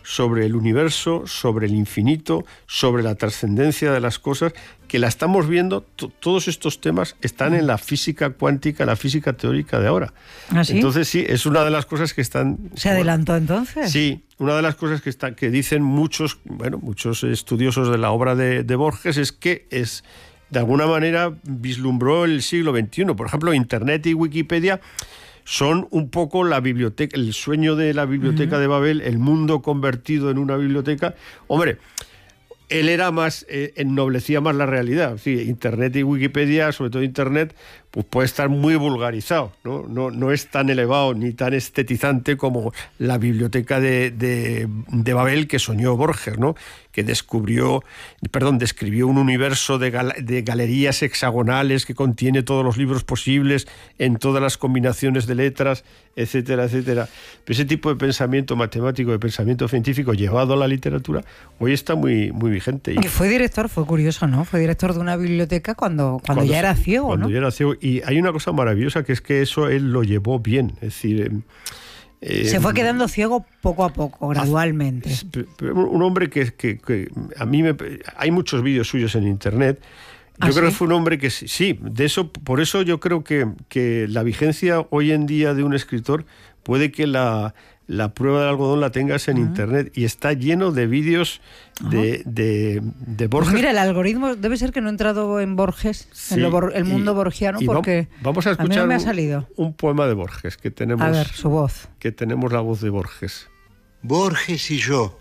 sobre el universo, sobre el infinito, sobre la trascendencia de las cosas, que la estamos viendo. Todos estos temas están en la física cuántica, la física teórica de ahora. ¿Ah, sí? Entonces sí, es una de las cosas que están... ¿Se adelantó entonces? Sí, una de las cosas que dicen muchos estudiosos de la obra de Borges es que de alguna manera vislumbró el siglo XXI. Por ejemplo, Internet y Wikipedia son un poco la biblioteca, el sueño de la biblioteca de Babel, el mundo convertido en una biblioteca. Hombre, él era más, ennoblecía más la realidad. Sí, Internet y Wikipedia, sobre todo Internet, pues puede estar muy vulgarizado, ¿no? No es tan elevado ni tan estetizante como la biblioteca de Babel que soñó Borges, ¿no? Que describió un universo de galerías hexagonales que contiene todos los libros posibles en todas las combinaciones de letras, etcétera, etcétera. Pero ese tipo de pensamiento matemático, de pensamiento científico llevado a la literatura, hoy está muy, muy vigente. Y fue curioso, ¿no? Fue director de una biblioteca cuando ya era ciego, cuando ¿no? ya era ciego. Y hay una cosa maravillosa, que es que eso él lo llevó bien. Es decir... se fue quedando ciego poco a poco, gradualmente. Un hombre que a mí hay muchos vídeos suyos en internet. Yo creo que fue un hombre que sí, por eso yo creo que la vigencia hoy en día de un escritor puede que la prueba del algodón la tengas en internet, y está lleno de vídeos de Borges. Pues mira, el algoritmo debe ser que no he entrado en Borges, en el mundo borgiano, porque vamos a escuchar mí no me ha salido. Un poema de Borges que tenemos. A ver, su voz. Que tenemos la voz de Borges. Borges y yo.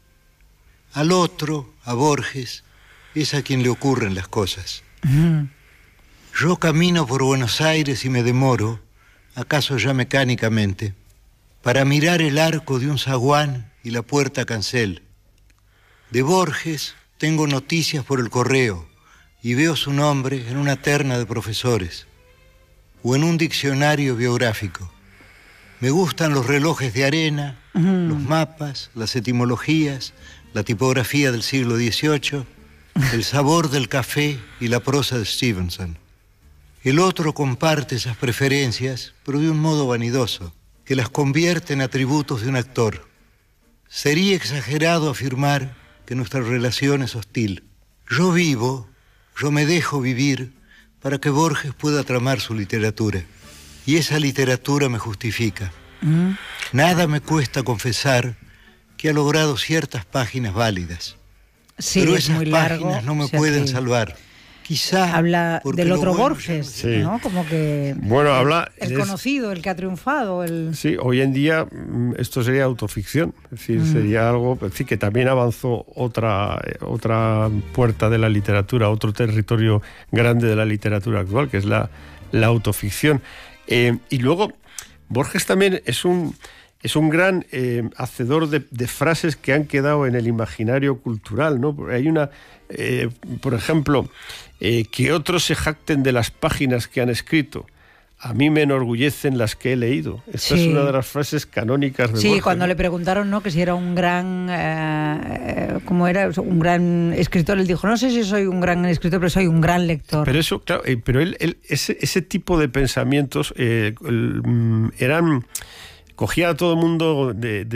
Al otro, a Borges, es a quien le ocurren las cosas. Yo camino por Buenos Aires y me demoro, acaso ya mecánicamente, para mirar el arco de un zaguán y la puerta cancel. De Borges tengo noticias por el correo y veo su nombre en una terna de profesores o en un diccionario biográfico. Me gustan los relojes de arena, los mapas, las etimologías, la tipografía del siglo XVIII, el sabor del café y la prosa de Stevenson. El otro comparte esas preferencias, pero de un modo vanidoso, que las convierte en atributos de un actor. Sería exagerado afirmar que nuestra relación es hostil. Yo vivo, yo me dejo vivir para que Borges pueda tramar su literatura. Y esa literatura me justifica. Nada me cuesta confesar que ha logrado ciertas páginas válidas. Sí, pero es esas muy páginas largo, no me pueden salvar. Quizá habla del otro Borges, sí, ¿no? Como que habla el conocido, el que ha triunfado. Sí, hoy en día esto sería autoficción, es decir, sería algo, es decir, que también avanzó otra puerta de la literatura, otro territorio grande de la literatura actual, que es la autoficción. Y luego Borges también es un gran hacedor de frases que han quedado en el imaginario cultural, ¿no? Hay una, por ejemplo, que otros se jacten de las páginas que han escrito. A mí me enorgullecen las que he leído. Esta es una de las frases canónicas de Borges. Sí, cuando le preguntaron, ¿no?, que si era un gran... ¿cómo era? Un gran escritor. Él dijo, no sé si soy un gran escritor, pero soy un gran lector. Pero eso, claro, pero ese tipo de pensamientos eran... Cogía a todo el mundo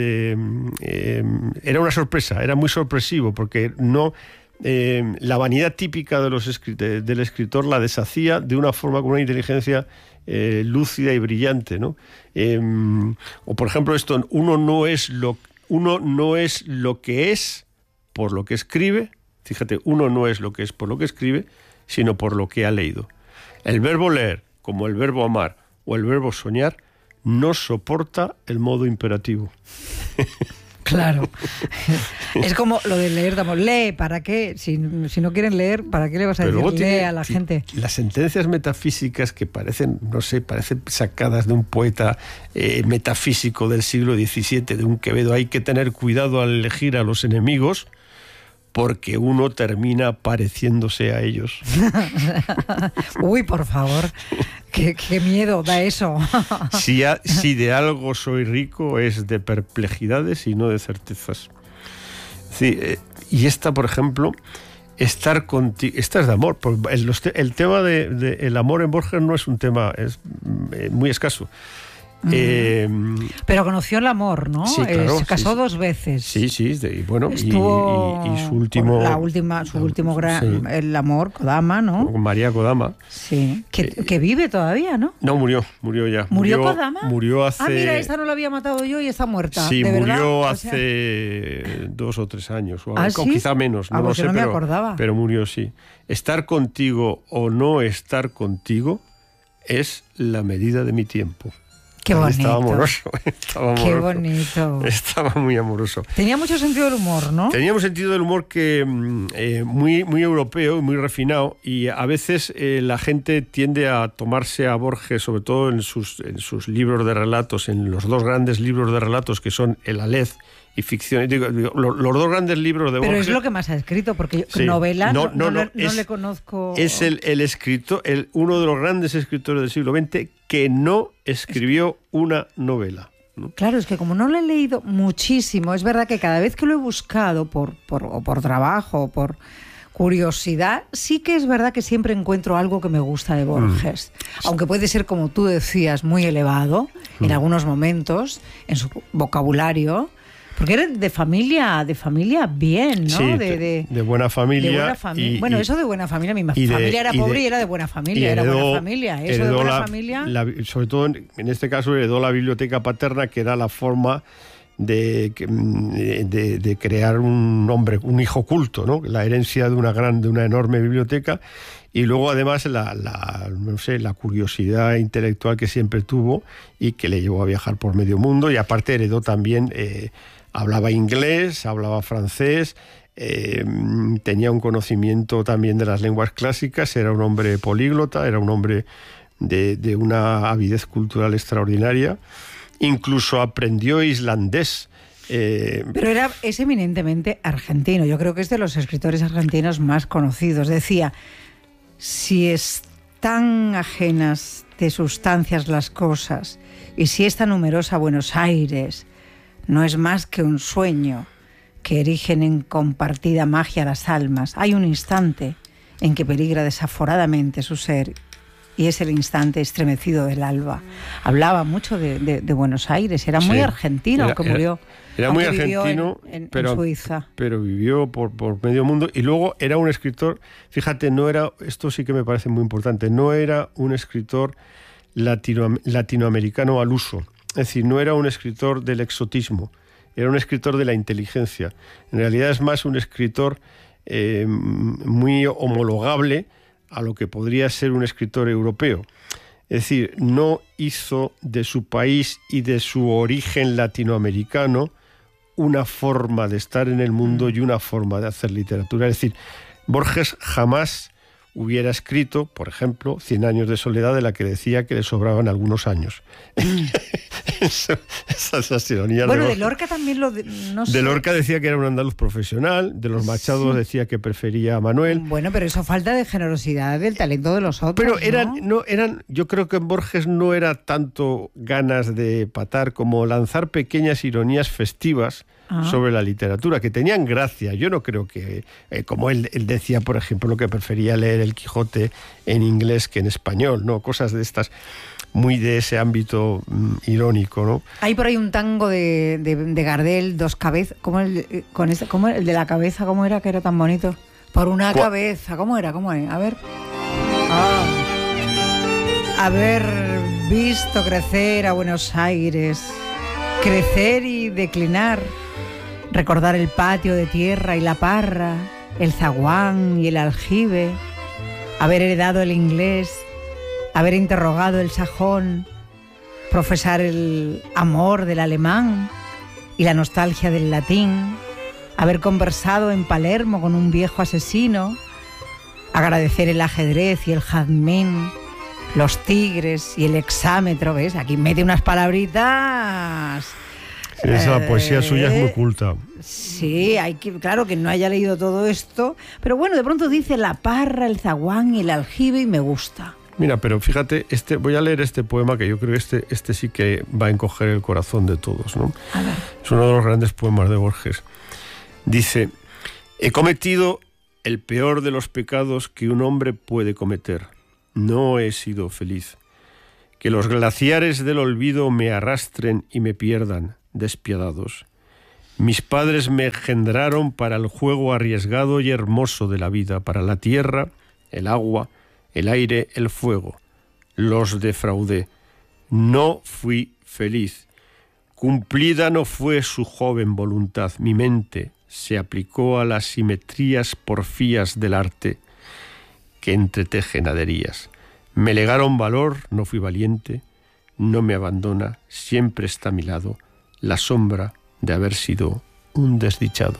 era una sorpresa, era muy sorpresivo, porque no... la vanidad típica del escritor la deshacía de una forma con una inteligencia lúcida y brillante, ¿no? O por ejemplo esto, uno no es lo que es por lo que escribe. Fíjate, uno no es lo que es por lo que escribe, sino por lo que ha leído. El verbo leer, como el verbo amar o el verbo soñar, no soporta el modo imperativo. Claro. Es como lo de leer, lee, ¿para qué? Si no quieren leer, ¿para qué le vas a decir lee a la gente? Las sentencias metafísicas que parecen sacadas de un poeta metafísico del siglo XVII, de un Quevedo. Hay que tener cuidado al elegir a los enemigos, porque uno termina pareciéndose a ellos. Uy, por favor, qué miedo da eso. Si de algo soy rico, es de perplejidades y no de certezas. Sí, y esta, por ejemplo, estar contigo, esta es de amor. El tema del amor en Borges no es un tema, es muy escaso. Pero conoció el amor, ¿no? Sí, claro, se casó 2 veces. Sí, y bueno, estuvo y su último... Su último gran... El amor, Kodama, ¿no? María Kodama. Sí, que vive todavía, ¿no? No, murió ya. ¿Murió Kodama? Murió hace... Ah, mira, esta no la había matado yo y está muerta. Sí, ¿de murió verdad? hace 2 o 3 años. O ¿Sí? quizá menos, no lo sé, no me acordaba. Pero murió, sí. Estar contigo o no estar contigo es la medida de mi tiempo. Qué bonito. Estaba amoroso. Qué bonito. Estaba muy amoroso. Tenía mucho sentido del humor, ¿no? Tenía un sentido del humor que muy europeo y muy refinado, y a veces la gente tiende a tomarse a Borges, sobre todo en sus libros de relatos, en los 2 grandes libros de relatos que son El Aleph y ficción. Los 2 grandes libros de Borges. Pero es lo que más ha escrito, porque sí. novela no le conozco. Es el escritor, uno de los grandes escritores del siglo XX que no escribió una novela, ¿no? Claro, es que como no lo he leído muchísimo, es verdad que cada vez que lo he buscado por trabajo, por curiosidad, sí que es verdad que siempre encuentro algo que me gusta de Borges. Aunque puede ser, como tú decías, muy elevado en algunos momentos, en su vocabulario. Porque era de familia bien, ¿no? Sí, de buena familia. De buena familia. Bueno, eso de buena familia. Mi familia era pobre y era de buena familia. Era buena familia. Eso de buena familia. Sobre todo, en este caso, heredó la biblioteca paterna, que era la forma de crear un hijo culto, ¿no? La herencia de una enorme biblioteca. Y luego, además, la curiosidad intelectual que siempre tuvo y que le llevó a viajar por medio mundo. Y aparte heredó también... hablaba inglés, hablaba francés, tenía un conocimiento también de las lenguas clásicas, era un hombre políglota, era un hombre de una avidez cultural extraordinaria. Incluso aprendió islandés. Pero es eminentemente argentino. Yo creo que es de los escritores argentinos más conocidos. Decía, si están ajenas de sustancias las cosas, y si es tan numerosa Buenos Aires... no es más que un sueño que erigen en compartida magia las almas. Hay un instante en que peligra desaforadamente su ser, y es el instante estremecido del alba. Hablaba mucho de Buenos Aires, era muy argentino, aunque murió. Era muy argentino, en Suiza. Pero vivió por medio mundo, y luego era un escritor, fíjate, esto sí que me parece muy importante, no era un escritor latinoamericano al uso. Es decir, no era un escritor del exotismo, era un escritor de la inteligencia. En realidad es más un escritor muy homologable a lo que podría ser un escritor europeo. Es decir, no hizo de su país y de su origen latinoamericano una forma de estar en el mundo y una forma de hacer literatura. Es decir, Borges jamás hubiera escrito, por ejemplo, 100 años de soledad, de la que decía que le sobraban algunos años. Esas ironías. Bueno, de Lorca también no sé. De Lorca decía que era un andaluz profesional, de los Machados decía que prefería a Manuel. Bueno, pero eso falta de generosidad del talento de los otros. Pero yo creo que en Borges no era tanto ganas de patar como lanzar pequeñas ironías festivas sobre la literatura, que tenían gracia. Yo no creo que, como él decía, por ejemplo, que prefería leer El Quijote en inglés que en español, ¿no? Cosas de estas, muy de ese ámbito irónico, ¿no? Hay por ahí un tango de Gardel, Dos cabezas, ¿cómo el de la cabeza, cómo era, que era tan bonito? Por una cabeza, ¿cómo era? A ver. Haber visto crecer a Buenos Aires, crecer y declinar, recordar el patio de tierra y la parra, el zaguán y el aljibe, haber heredado el inglés, haber interrogado el sajón, profesar el amor del alemán y la nostalgia del latín, haber conversado en Palermo con un viejo asesino, agradecer el ajedrez y el jazmín, los tigres y el hexámetro, ¿ves? Aquí mete unas palabritas. Sí, esa poesía suya es muy culta. Sí, claro que no haya leído todo esto, pero bueno, de pronto dice la parra, el zaguán y el aljibe y me gusta. Mira, pero fíjate, voy a leer este poema que yo creo que este sí que va a encoger el corazón de todos, ¿no? A ver. Es uno de los grandes poemas de Borges. Dice: he cometido el peor de los pecados que un hombre puede cometer. No he sido feliz. que los glaciares del olvido me arrastren y me pierdan, despiadados. Mis padres me engendraron para el juego arriesgado y hermoso de la vida, para la tierra, el agua, el aire, el fuego. Los defraudé. No fui feliz. Cumplida no fue su joven voluntad. Mi mente se aplicó a las simetrías porfías del arte que entreteje naderías. Me legaron valor, no fui valiente, no me abandona, siempre está a mi lado, la sombra de haber sido un desdichado.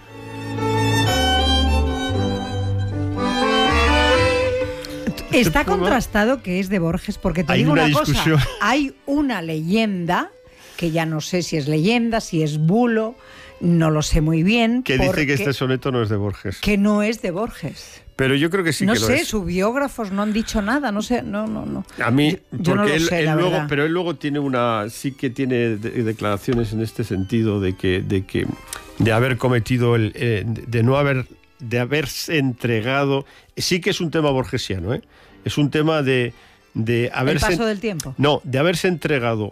Está contrastado que es de Borges, porque te digo una cosa, hay una leyenda, que ya no sé si es leyenda, si es bulo, no lo sé muy bien. Que dice que este soneto no es de Borges. Que no es de Borges. Pero yo creo que sí que lo es. No sé, sus biógrafos no han dicho nada, no sé, no. A mí, yo no lo sé, él luego, pero él luego tiene sí que tiene declaraciones en este sentido de haber cometido de haberse entregado. Sí que es un tema borgesiano, ¿eh? Es un tema de haberse. ¿El paso del tiempo? No, de haberse entregado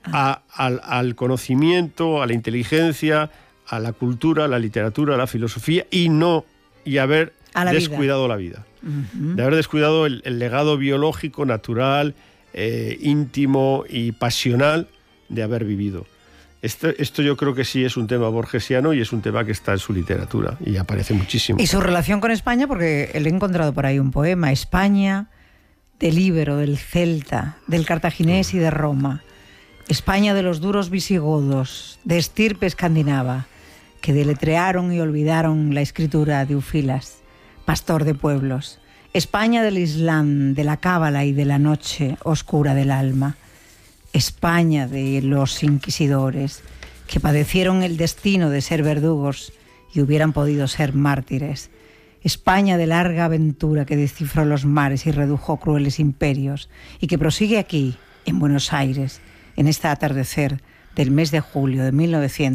al conocimiento, a la inteligencia, a la cultura, a la literatura, a la filosofía y haber descuidado la vida. Uh-huh. De haber descuidado el legado biológico, natural, íntimo y pasional de haber vivido. Esto yo creo que sí es un tema borgesiano y es un tema que está en su literatura y aparece muchísimo. Y su relación con España, porque le he encontrado por ahí un poema, España, del Íbero, del Celta, del Cartaginés y de Roma. España de los duros visigodos, de estirpe escandinava, que deletrearon y olvidaron la escritura de Ufilas, pastor de pueblos. España del Islam, de la cábala y de la noche oscura del alma. España de los inquisidores, que padecieron el destino de ser verdugos y hubieran podido ser mártires. España de larga aventura que descifró los mares y redujo crueles imperios y que prosigue aquí, en Buenos Aires, en este atardecer del mes de julio de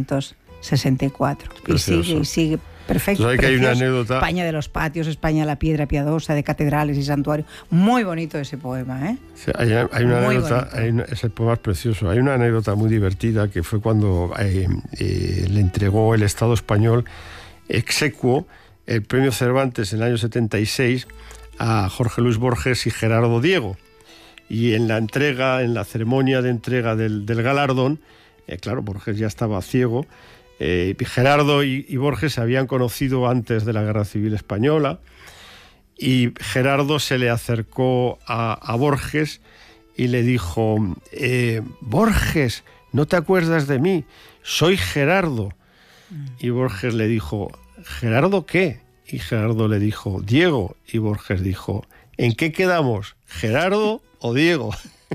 1964. Precioso. Y sigue perfecto. ¿Sabes que hay una anécdota? España de los patios, España de la piedra piadosa, de catedrales y santuarios. Muy bonito ese poema, ¿eh? Sí, hay una anécdota, ese poema es precioso. Hay una anécdota muy divertida que fue cuando le entregó el Estado español exequo el premio Cervantes en el año 76 a Jorge Luis Borges y Gerardo Diego. Y en la ceremonia de entrega del galardón, claro, Borges ya estaba ciego. Gerardo y Borges se habían conocido antes de la Guerra Civil Española y Gerardo se le acercó a Borges y le dijo: Borges, ¿no te acuerdas de mí? Soy Gerardo. Y Borges le dijo: ¿Gerardo qué? Y Gerardo le dijo: Diego. Y Borges dijo: ¿en qué quedamos? ¿Gerardo o Diego?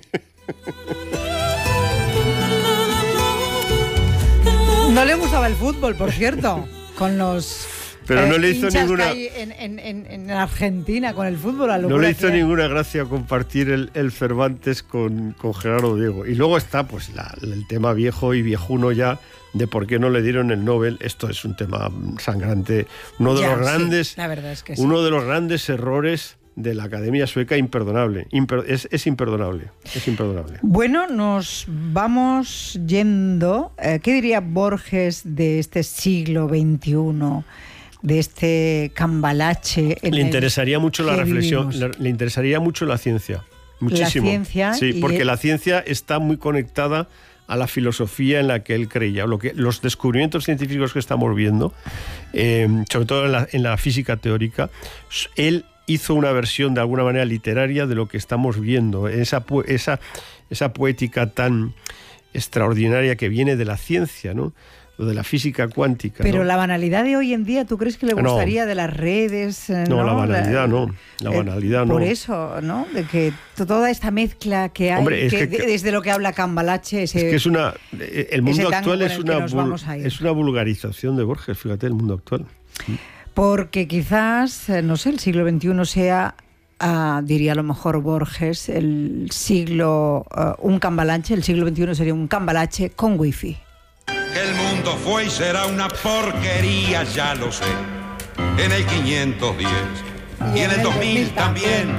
No le gustaba el fútbol, por cierto, con los pero no le hizo ninguna que hay en Argentina con el fútbol. No le hizo ninguna gracia compartir el Cervantes con Gerardo Diego. Y luego está pues el tema viejo y viejuno ya de por qué no le dieron el Nobel. Esto es un tema sangrante, uno de los grandes, la verdad es que sí. Uno de los grandes errores de la Academia Sueca, imperdonable. Es imperdonable. Es imperdonable. Bueno, nos vamos yendo. ¿Qué diría Borges de este siglo XXI? De este cambalache. Le interesaría mucho la reflexión, le interesaría mucho la ciencia. Muchísimo. La ciencia. Sí, porque la ciencia está muy conectada a la filosofía en la que él creía. Los descubrimientos científicos que estamos viendo, sobre todo en la física teórica, él hizo una versión de alguna manera literaria de lo que estamos viendo, esa poética tan extraordinaria que viene de la ciencia, ¿no? Lo de la física cuántica. Pero ¿no? La banalidad de hoy en día, ¿tú crees que le gustaría de las redes? No, la banalidad no. La banalidad no. Por eso, ¿no? De que toda esta mezcla que hay, hombre, desde lo que habla Cambalache... Es que el mundo actual es una vulgarización de Borges, fíjate, el mundo actual. Porque quizás, no sé, el siglo XXI sea, diría a lo mejor Borges, el siglo, un cambalache, el siglo XXI sería un cambalache con wifi. Que el mundo fue y será una porquería, ya lo sé. En el 510 y en el 2000 también.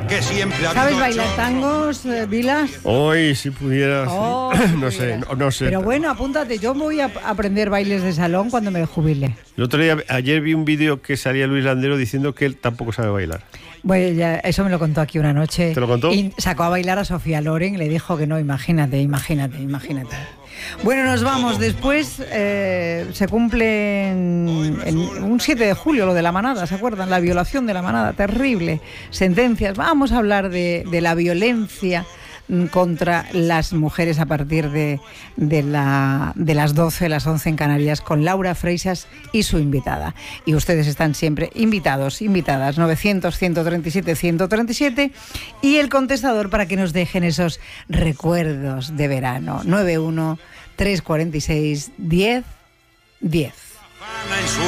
que siempre ha ¿Sabes habido bailar chorros. tangos, Vilas? Hoy, si pudieras. Oh, no si sé, pudieras. no sé. Pero bueno, apúntate, yo voy a aprender bailes de salón cuando me jubile. El otro día, ayer vi un vídeo que salía Luis Landero diciendo que él tampoco sabe bailar. Bueno, ya, eso me lo contó aquí una noche. ¿Te lo contó? Y sacó a bailar a Sofía Loren y le dijo que no, imagínate. Bueno, nos vamos. Después se cumple en un 7 de julio lo de la manada, ¿se acuerdan? La violación de la manada, terrible. Sentencias. Vamos a hablar de la violencia contra las mujeres a partir de las 12, las 11 en Canarias, con Laura Freixas y su invitada. Y ustedes están siempre invitadas, 900-137-137, y el contestador para que nos dejen esos recuerdos de verano, 91-346-10-10. Afana en su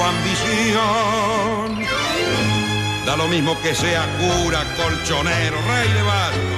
ambición. Da lo mismo que sea cura, colchonero, rey de bastos.